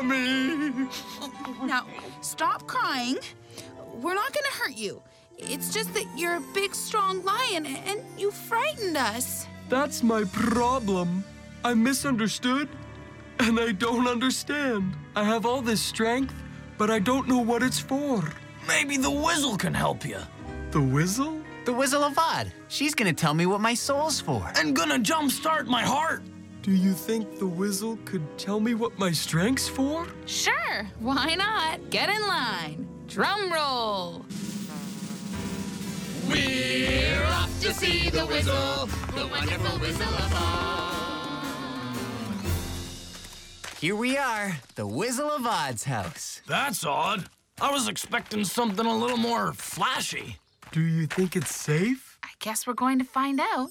Mommy! Now, stop crying. We're not gonna hurt you. It's just that you're a big, strong lion, and you frightened us. That's my problem. I'm misunderstood, and I don't understand. I have all this strength, but I don't know what it's for. Maybe the Whistle can help you. The whistle? The Whistle of Odd. She's gonna tell me what my soul's for. And gonna jumpstart my heart. Do you think the whistle could tell me what my strength's for? Sure, why not? Get in line. Drum roll. We're off to see the Whistle, the wonderful Whistle of Oz. Here we are, the Whistle of Odd's house. That's odd. I was expecting something a little more flashy. Do you think it's safe? I guess we're going to find out.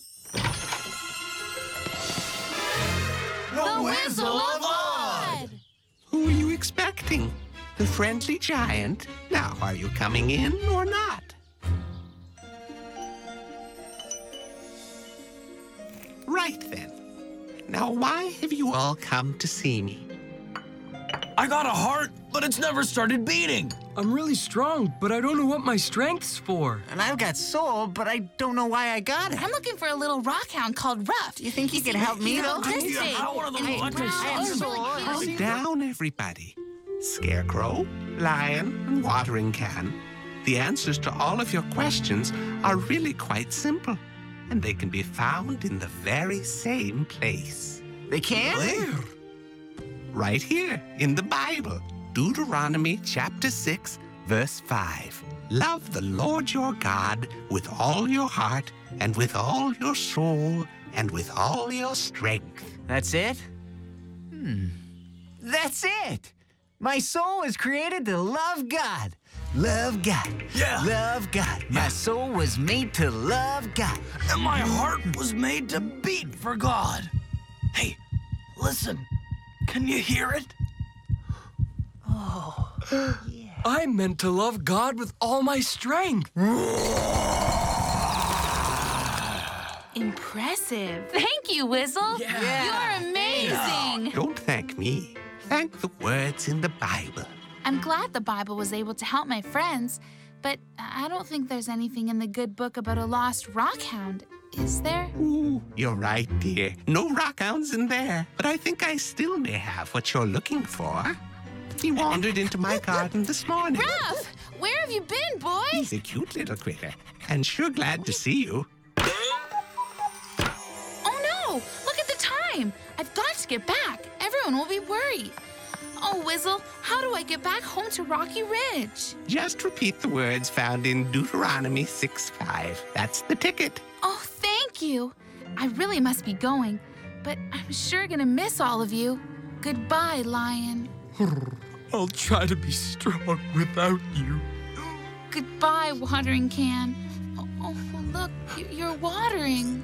The Whistle of Oz! Who are you expecting? The friendly giant? Now, are you coming in or not? Right then. Now, why have you all come to see me? I got a heart, but it's never started beating. I'm really strong, but I don't know what my strength's for. And I've got soul, but I don't know why I got it. I'm looking for a little rockhound called Ruff. You think you can help me, though? This Yeah, big. I want one of those electric Wow, socks. it's really cute. Calm down, everybody. Scarecrow, Lion, and Watering Can. The answers to all of your questions are really quite simple, and they can be found in the very same place. They can? Where? Right here in the Bible, Deuteronomy chapter 6, verse 5. Love the Lord your God with all your heart and with all your soul and with all your strength. That's it? That's it! My soul was created to love God. Love God. Yeah. Love God. My soul was made to love God. And my heart was made to beat for God. Hey, listen. Can you hear it? I'm meant to love God with all my strength. Impressive. Thank you, Whistle. Yeah. You're amazing. Don't thank me. Thank the words in the Bible. I'm glad the Bible was able to help my friends, but I don't think there's anything in the good book about a lost rockhound, is there? Ooh, you're right, dear. No rockhounds in there. But I think I still may have what you're looking for. He wandered into my garden this morning. Ruff, where have you been, boy? He's a cute little critter, and sure glad to see you. Oh no, look at the time. I've got to get back. Everyone will be worried. Oh, Whistle, how do I get back home to Rocky Ridge? Just repeat the words found in Deuteronomy 6:5. That's the ticket. Oh, thank you. I really must be going, but I'm sure gonna miss all of you. Goodbye, Lion. I'll try to be strong without you. Goodbye, Watering Can. Oh, look, you're watering.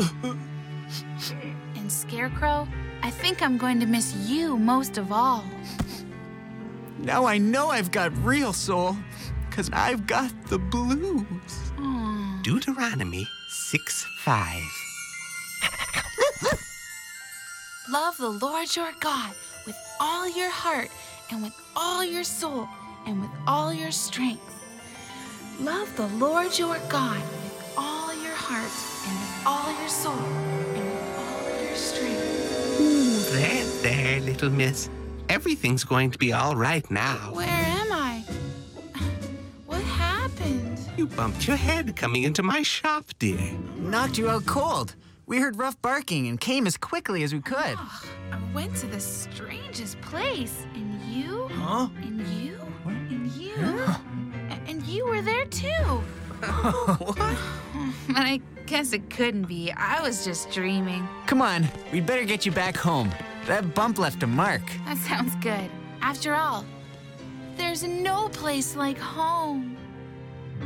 And Scarecrow, I think I'm going to miss you most of all. Now I know I've got real soul, because I've got the blues. Deuteronomy 6:5. Love the Lord your God with all your heart and with all your soul and with all your strength. Love the Lord your God with all your heart and with all your soul and with all your strength. Ooh, there, little miss. Everything's going to be all right now. Where am I? What happened? You bumped your head coming into my shop, dear. Knocked you out cold. We heard rough barking and came as quickly as we could. I went to the strangest place, and you, Huh? and you, and you, and you were there too. What? But I guess it couldn't be. I was just dreaming. Come on, we'd better get you back home. That bump left a mark. That sounds good. After all, there's no place like home.